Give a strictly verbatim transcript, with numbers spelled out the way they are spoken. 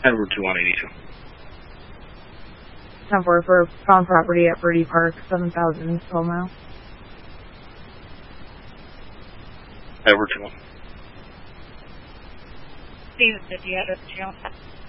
Edward two one eighty-two. ten four for found property at Birdie Park, seven thousand, twelve mile. Edward two one. Steve fifty, address channel.